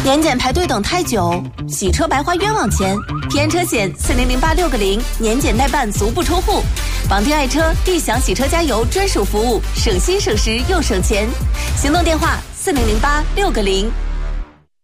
年检排队等太久，洗车白花冤枉钱。平安车险400860，年检代办足不出户。绑定爱车，立享洗车加油专属服务，省心省时又省钱。行动电话400860。